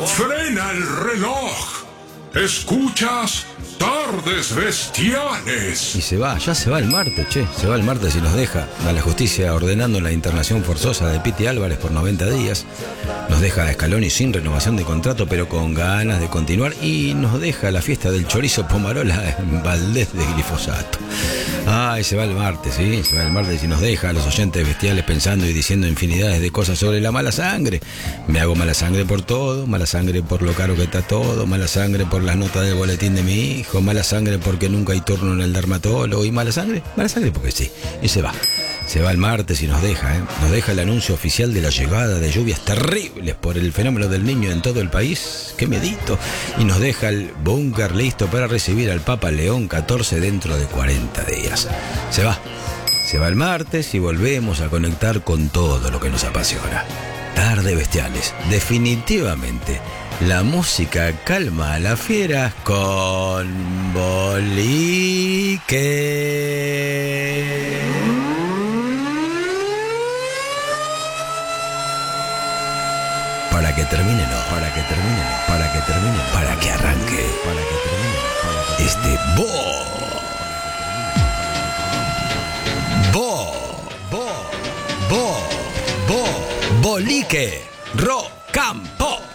Frena el reloj. Escuchas Tardes Bestiales. Y se va, ya se va el martes, che. Se va el martes y nos deja a la justicia ordenando la internación forzosa de Piti Álvarez por 90 días. Nos deja a Scaloni sin renovación de contrato, pero con ganas de continuar. Y nos deja la fiesta del chorizo Pomarola en Valdés de glifosato. Ay, se va el martes, ¿sí? Se va el martes y nos deja a los oyentes bestiales pensando y diciendo infinidades de cosas sobre la mala sangre. Me hago mala sangre por todo, mala sangre por lo caro que está todo, mala sangre por las notas del boletín de mi hijo, mala sangre porque nunca hay turno en el dermatólogo y mala sangre porque sí. Y se va. Se va el martes y nos deja, Nos deja el anuncio oficial de la llegada de lluvias terribles por el fenómeno del Niño en todo el país. ¡Qué medito! Y nos deja el búnker listo para recibir al Papa León XIV dentro de 40 días. Se va. Se va el martes y volvemos a conectar con todo lo que nos apasiona. Tarde Bestiales. Definitivamente, la música calma a las fieras con Bolique. Para que termine, no, para que termine, no, para que termine, no, para que arranque, para que termine, no, este Bolique Rocampo.